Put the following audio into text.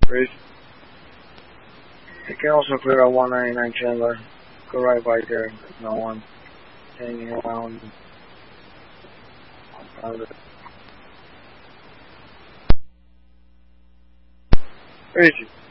Bridge. You can also clear out 199 Chandler. Go right by there. No one hanging around. Where is he?